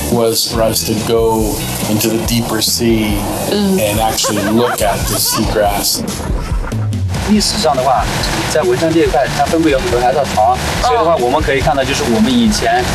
was for us to go into the deeper sea and actually look at the seagrass. 历史上的话，在文山这一块，它分布有很多海藻床，所以的话，我们可以看到，就是我们以前